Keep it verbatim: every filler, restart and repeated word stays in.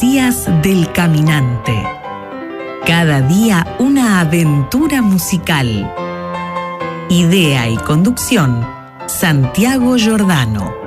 Poesías del Caminante. Cada día una aventura musical. Idea y conducción, Santiago Giordano.